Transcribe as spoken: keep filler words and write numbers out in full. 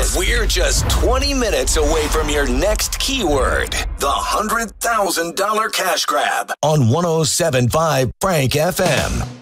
We're just twenty minutes away from your next keyword. The one hundred thousand dollars Cash Grab on one oh seven point five Frank F M.